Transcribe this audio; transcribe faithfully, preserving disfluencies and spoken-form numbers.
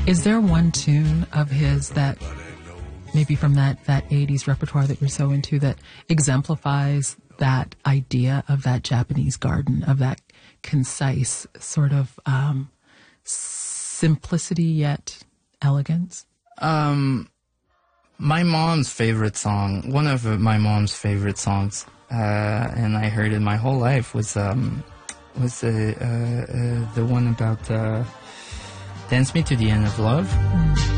Is there one tune of his that maybe from that, that eighties repertoire that you're so into that exemplifies that idea of that Japanese garden, of that concise sort of um, simplicity yet elegance? Um, my mom's favorite song, one of my mom's favorite songs, uh, and I heard it my whole life, was um, was uh, uh, uh, the one about uh, Dance Me to the End of Love. Mm.